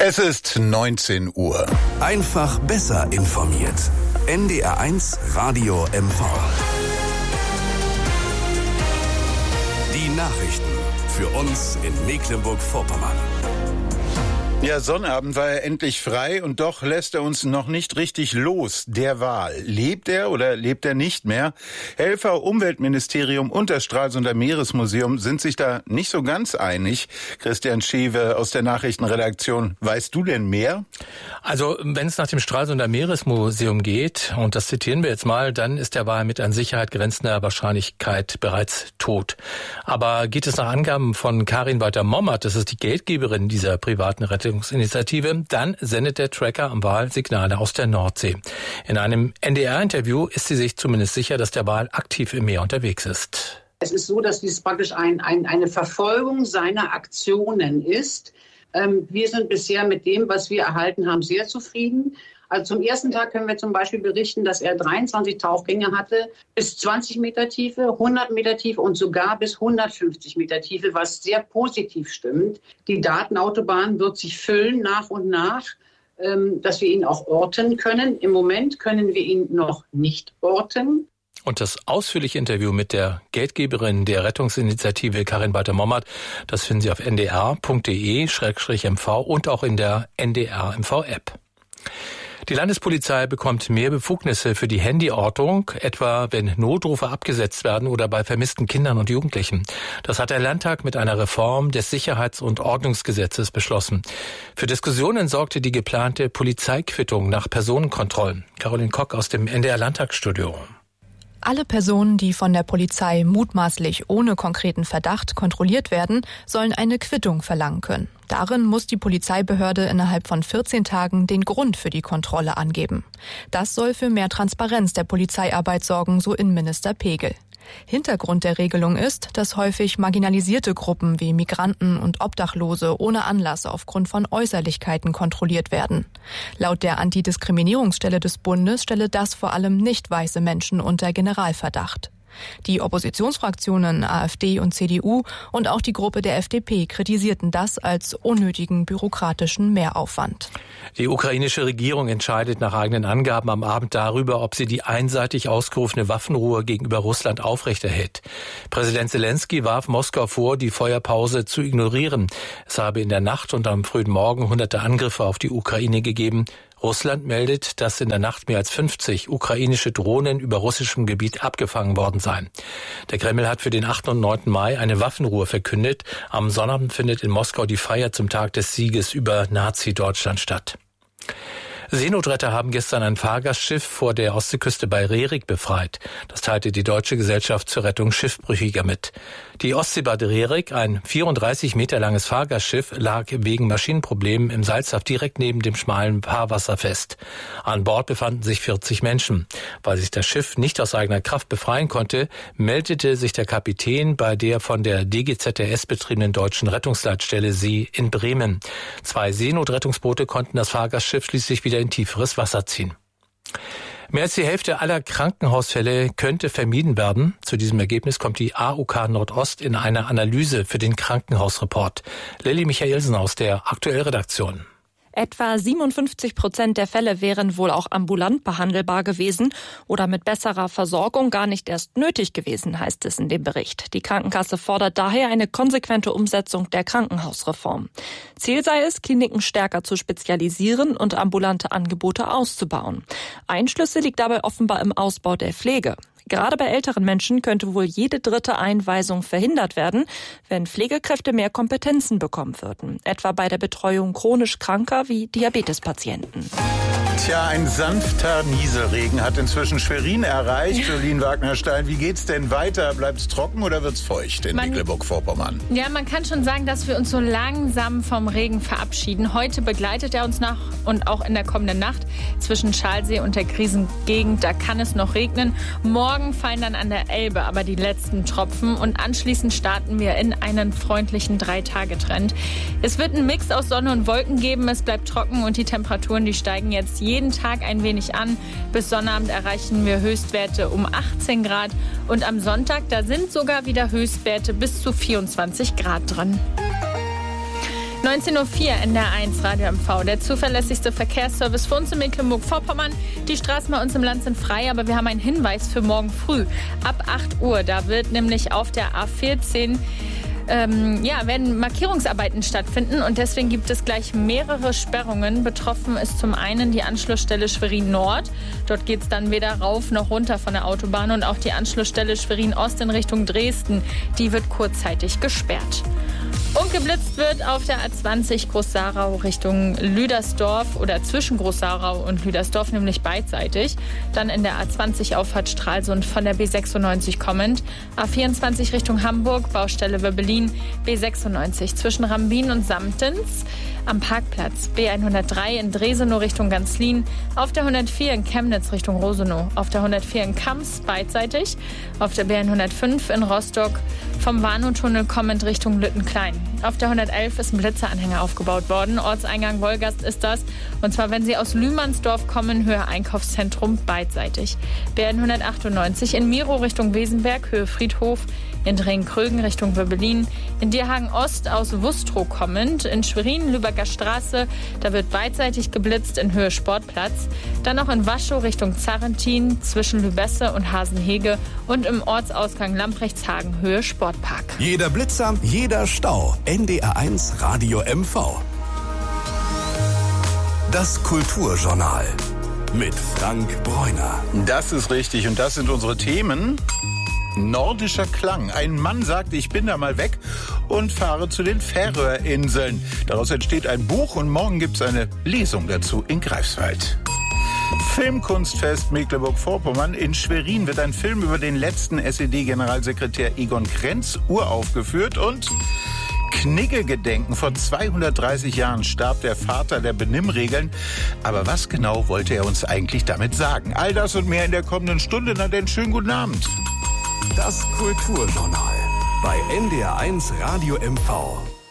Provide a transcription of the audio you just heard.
Es ist 19 Uhr. Einfach besser informiert. NDR1 Radio MV. Die Nachrichten für uns in Mecklenburg-Vorpommern. Ja, Sonnabend war er endlich frei und doch lässt er uns noch nicht richtig los. Der Wal. Lebt er oder lebt er nicht mehr? Helfer, Umweltministerium und das Stralsunder Meeresmuseum sind sich da nicht so ganz einig. Christian Schewe aus der Nachrichtenredaktion. Weißt du denn mehr? Also, wenn es nach dem Stralsunder Meeresmuseum geht, und das zitieren wir jetzt mal, dann ist der Wal mit an Sicherheit grenzender Wahrscheinlichkeit bereits tot. Aber geht es nach Angaben von Karin Walter-Mommert, das ist die Geldgeberin dieser privaten Rettungsinitiative, dann sendet der Tracker am Wal Signale aus der Nordsee. In einem NDR-Interview ist sie sich zumindest sicher, dass der Wal aktiv im Meer unterwegs ist. Es ist so, dass dies praktisch eine Verfolgung seiner Aktionen ist. Wir sind bisher mit dem, was wir erhalten haben, sehr zufrieden. Also zum ersten Tag können wir zum Beispiel berichten, dass er 23 Tauchgänge hatte, bis 20 Meter Tiefe, 100 Meter Tiefe und sogar bis 150 Meter Tiefe, was sehr positiv stimmt. Die Datenautobahn wird sich füllen nach und nach, dass wir ihn auch orten können. Im Moment können wir ihn noch nicht orten. Und das ausführliche Interview mit der Geldgeberin der Rettungsinitiative Karin Walter-Mommert, das finden Sie auf ndr.de/mv und auch in der NDR-MV-App. Die Landespolizei bekommt mehr Befugnisse für die Handyortung, etwa wenn Notrufe abgesetzt werden oder bei vermissten Kindern und Jugendlichen. Das hat der Landtag mit einer Reform des Sicherheits- und Ordnungsgesetzes beschlossen. Für Diskussionen sorgte die geplante Polizeiquittung nach Personenkontrollen. Caroline Kock aus dem NDR-Landtagsstudio. Alle Personen, die von der Polizei mutmaßlich ohne konkreten Verdacht kontrolliert werden, sollen eine Quittung verlangen können. Darin muss die Polizeibehörde innerhalb von 14 Tagen den Grund für die Kontrolle angeben. Das soll für mehr Transparenz der Polizeiarbeit sorgen, so Innenminister Pegel. Hintergrund der Regelung ist, dass häufig marginalisierte Gruppen wie Migranten und Obdachlose ohne Anlass aufgrund von Äußerlichkeiten kontrolliert werden. Laut der Antidiskriminierungsstelle des Bundes stelle das vor allem nicht weiße Menschen unter Generalverdacht. Die Oppositionsfraktionen AfD und CDU und auch die Gruppe der FDP kritisierten das als unnötigen bürokratischen Mehraufwand. Die ukrainische Regierung entscheidet nach eigenen Angaben am Abend darüber, ob sie die einseitig ausgerufene Waffenruhe gegenüber Russland aufrechterhält. Präsident Zelensky warf Moskau vor, die Feuerpause zu ignorieren. Es habe in der Nacht und am frühen Morgen hunderte Angriffe auf die Ukraine gegeben. Russland meldet, dass in der Nacht mehr als 50 ukrainische Drohnen über russischem Gebiet abgefangen worden seien. Der Kreml hat für den 8. und 9. Mai eine Waffenruhe verkündet. Am Sonnabend findet in Moskau die Feier zum Tag des Sieges über Nazi-Deutschland statt. Seenotretter haben gestern ein Fahrgastschiff vor der Ostseeküste bei Rerik befreit. Das teilte die Deutsche Gesellschaft zur Rettung Schiffbrüchiger mit. Die Ostseebad Rerik, ein 34 Meter langes Fahrgastschiff, lag wegen Maschinenproblemen im Salzhaff direkt neben dem schmalen Fahrwasser fest. An Bord befanden sich 40 Menschen. Weil sich das Schiff nicht aus eigener Kraft befreien konnte, meldete sich der Kapitän bei der von der DGZRS betriebenen deutschen Rettungsleitstelle See in Bremen. 2 Seenotrettungsboote konnten das Fahrgastschiff schließlich wieder in tieferes Wasser ziehen. Mehr als die Hälfte aller Krankenhausfälle könnte vermieden werden. Zu diesem Ergebnis kommt die AOK Nordost in einer Analyse für den Krankenhausreport. Lilly Michaelsen aus der Aktuell-Redaktion. Etwa 57% der Fälle wären wohl auch ambulant behandelbar gewesen oder mit besserer Versorgung gar nicht erst nötig gewesen, heißt es in dem Bericht. Die Krankenkasse fordert daher eine konsequente Umsetzung der Krankenhausreform. Ziel sei es, Kliniken stärker zu spezialisieren und ambulante Angebote auszubauen. Einschlüsse liegt dabei offenbar im Ausbau der Pflege. Gerade bei älteren Menschen könnte wohl jede 3. Einweisung verhindert werden, wenn Pflegekräfte mehr Kompetenzen bekommen würden. Etwa bei der Betreuung chronisch Kranker wie Diabetespatienten. Tja, ein sanfter Nieselregen hat inzwischen Schwerin erreicht. Jolien Wagner-Stein, wie geht's denn weiter? Bleibt's trocken oder wird's feucht in Mecklenburg-Vorpommern? Ja, man kann schon sagen, dass wir uns so langsam vom Regen verabschieden. Heute begleitet er uns nach und auch in der kommenden Nacht zwischen Schalsee und der Krisengegend. Da kann es noch regnen. Morgen fallen dann an der Elbe aber die letzten Tropfen und anschließend starten wir in einen freundlichen 3-Tage-Trend. Es wird einen Mix aus Sonne und Wolken geben. Es bleibt trocken und die Temperaturen, die steigen jetzt jeden Tag ein wenig an. Bis Sonnabend erreichen wir Höchstwerte um 18 Grad. Und am Sonntag, da sind sogar wieder Höchstwerte bis zu 24 Grad drin. 19.04 Uhr NDR1 Radio MV, der zuverlässigste Verkehrsservice für uns in Mecklenburg-Vorpommern. Die Straßen bei uns im Land sind frei, aber wir haben einen Hinweis für morgen früh. Ab 8 Uhr, da wird nämlich auf der A14 werden Markierungsarbeiten stattfinden und deswegen gibt es gleich mehrere Sperrungen. Betroffen ist zum einen die Anschlussstelle Schwerin Nord. Dort geht es dann weder rauf noch runter von der Autobahn und auch die Anschlussstelle Schwerin Ost in Richtung Dresden, die wird kurzzeitig gesperrt. Und geblitzt wird auf der A20 Groß-Sarau Richtung Lüdersdorf oder zwischen Groß-Sarau und Lüdersdorf, nämlich beidseitig. Dann in der A20 Auffahrt Stralsund von der B96 kommend. A24 Richtung Hamburg, Baustelle Wöbbelin, B96 zwischen Rambin und Samtens. Am Parkplatz B103 in Dresenow Richtung Ganzlin, auf der 104 in Chemnitz Richtung Rosenow, auf der 104 in Kamps beidseitig, auf der B105 in Rostock vom Warnow-Tunnel kommend Richtung Lüttenklein. Auf der 111 ist ein Blitzeranhänger aufgebaut worden. Ortseingang Wolgast ist das. Und zwar, wenn Sie aus Lühmannsdorf kommen, Höhe Einkaufszentrum beidseitig. B198 in Miro Richtung Wesenberg, Höhe Friedhof. In Drenkrögen Richtung Wöbbelin. In Dierhagen Ost aus Wustrow kommend. In Schwerin, Lübecker Straße. Da wird beidseitig geblitzt in Höhe Sportplatz. Dann noch in Waschow Richtung Zarrentin zwischen Lübesse und Hasenhege. Und im Ortsausgang Lamprechthagen Höhe Sportpark. Jeder Blitzer, jeder Stau. NDR1 Radio MV. Das Kulturjournal mit Frank Bräuner. Das ist richtig und das sind unsere Themen. Nordischer Klang. Ein Mann sagt, ich bin da mal weg und fahre zu den Färöerinseln. Daraus entsteht ein Buch und morgen gibt es eine Lesung dazu in Greifswald. Filmkunstfest Mecklenburg-Vorpommern. In Schwerin wird ein Film über den letzten SED-Generalsekretär Egon Krenz uraufgeführt und Knigge-Gedenken. Vor 230 Jahren starb der Vater der Benimmregeln. Aber was genau wollte er uns eigentlich damit sagen? All das und mehr in der kommenden Stunde. Na denn, schönen guten Abend. Das Kulturjournal bei NDR1 Radio MV.